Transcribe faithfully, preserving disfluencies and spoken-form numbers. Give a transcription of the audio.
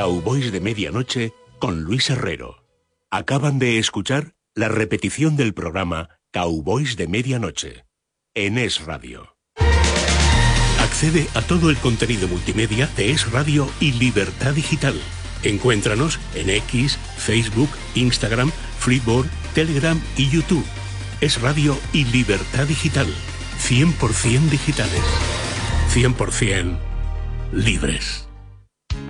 Cowboys de Medianoche con Luis Herrero. Acaban de escuchar la repetición del programa Cowboys de Medianoche en Es Radio. Accede a todo el contenido multimedia de Es Radio y Libertad Digital. Encuéntranos en X, Facebook, Instagram, Flipboard, Telegram y YouTube. Es Radio y Libertad Digital. cien por ciento digitales. cien por ciento libres.